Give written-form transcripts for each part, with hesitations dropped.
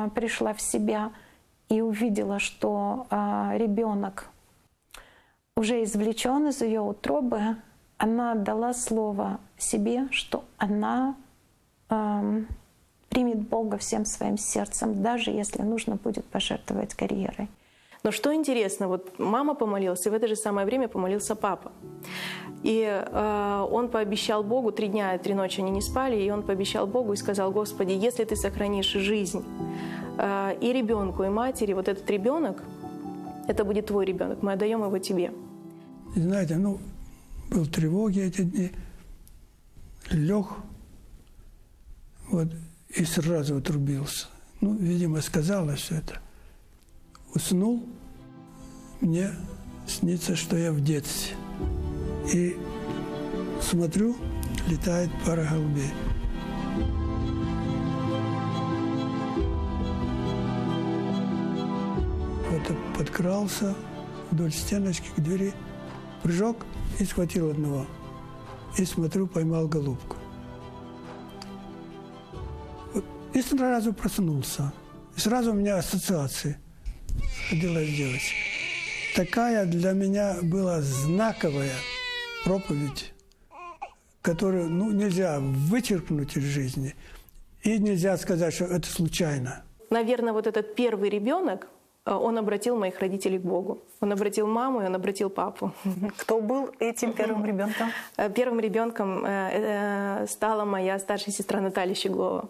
пришла в себя и увидела, что ребенок уже извлечен из ее утробы, она дала слово себе, что она примет Бога всем своим сердцем, даже если нужно будет пожертвовать карьерой. Но что интересно, вот мама помолилась, и в это же самое время помолился папа. И он пообещал Богу, 3 дня и 3 ночи они не спали, и он пообещал Богу и сказал: Господи, если ты сохранишь жизнь и ребенку, и матери, вот этот ребенок, это будет твой ребенок, мы отдаем его тебе. И знаете, был тревоги эти дни, лег, вот, и сразу отрубился. Видимо, сказалось все это. Уснул, мне снится, что я в детстве. И смотрю, летает пара голубей. Вот подкрался вдоль стеночки к двери, прыжок и схватил одного. И смотрю, поймал голубку. И сразу проснулся. И сразу у меня ассоциации родилась девочка. Такая для меня была знаковая проповедь, которую нельзя вычеркнуть из жизни. И нельзя сказать, что это случайно. Наверное, вот этот первый ребенок, он обратил моих родителей к Богу. Он обратил маму, и он обратил папу. Кто был этим первым ребенком? Первым ребенком стала моя старшая сестра Наталья Щеглова.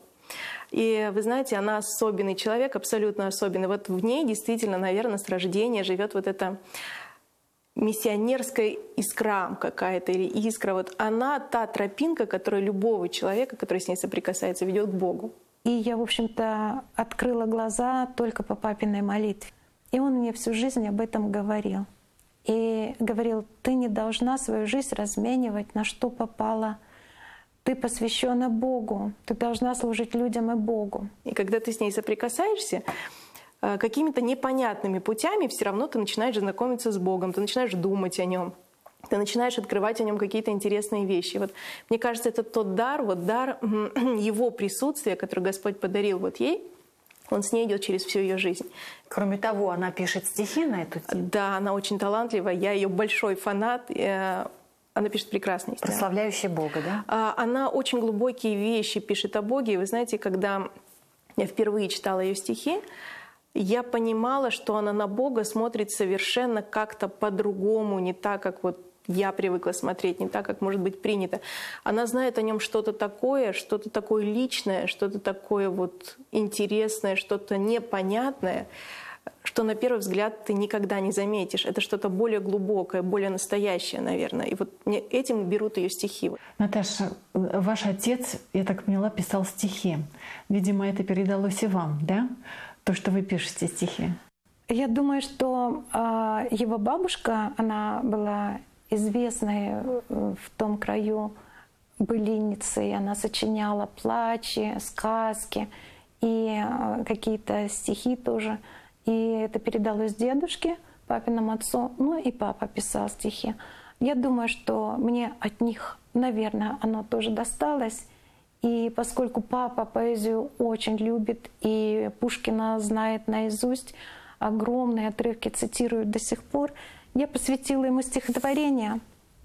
И вы знаете, она особенный человек, абсолютно особенный. Вот в ней действительно, наверное, с рождения живет вот эта миссионерская искра какая-то или искра. Вот она та тропинка, которая любого человека, который с ней соприкасается, ведет к Богу. И я, в общем-то, открыла глаза только по папиной молитве. И он мне всю жизнь об этом говорил. И говорил: ты не должна свою жизнь разменивать на что попало. Ты посвящена Богу, ты должна служить людям и Богу. И когда ты с ней соприкасаешься, какими-то непонятными путями все равно ты начинаешь знакомиться с Богом, ты начинаешь думать о Нем, ты начинаешь открывать о Нем какие-то интересные вещи. Вот, мне кажется, это тот дар, дар Его присутствия, который Господь подарил вот ей, он с ней идет через всю ее жизнь. Кроме того, она пишет стихи на эту тему. Да, она очень талантлива, я ее большой фанат. Она пишет прекрасные стихи. Прославляющие Бога, да? Она очень глубокие вещи пишет о Боге. И вы знаете, когда я впервые читала ее стихи, я понимала, что она на Бога смотрит совершенно как-то по-другому, не так, как вот я привыкла смотреть, не так, как может быть принято. Она знает о нем что-то такое личное, что-то такое вот интересное, что-то непонятное, что на первый взгляд ты никогда не заметишь. Это что-то более глубокое, более настоящее, наверное. И вот этим берут ее стихи. Наташа, ваш отец, я так поняла, писал стихи. Видимо, это передалось и вам, да? То, что вы пишете стихи. Я думаю, что его бабушка, она была известной в том краю былинницей. Она сочиняла плачи, сказки и какие-то стихи тоже. И это передалось дедушке, папиному отцу, и папа писал стихи. Я думаю, что мне от них, наверное, оно тоже досталось. И поскольку папа поэзию очень любит, и Пушкина знает наизусть, огромные отрывки цитируют до сих пор, я посвятила ему стихотворение,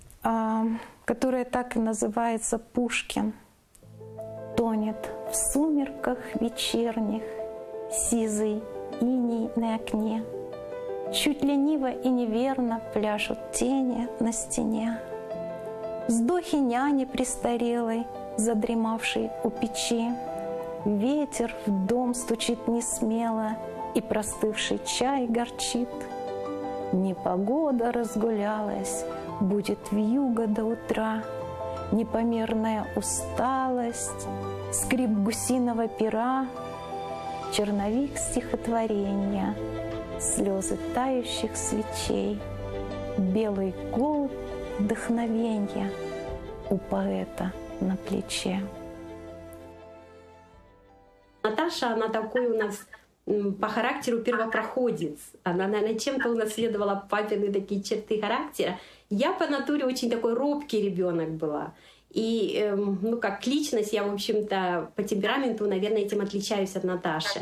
которое так и называется «Пушкин». Тонет в сумерках вечерних сизый иней на окне, чуть лениво и неверно пляшут тени на стене. Вздохи няни престарелой, задремавшей у печи, ветер в дом стучит несмело, и простывший чай горчит. Непогода разгулялась, будет вьюга до утра, непомерная усталость, скрип гусиного пера, черновик стихотворения, слезы тающих свечей, белый голубь вдохновенья у поэта на плече. Наташа, она такой у нас по характеру первопроходец. Она, наверное, чем-то унаследовала папины такие черты характера. Я по натуре очень такой робкий ребенок была. И, как личность, я, в общем-то, по темпераменту, наверное, этим отличаюсь от Наташи.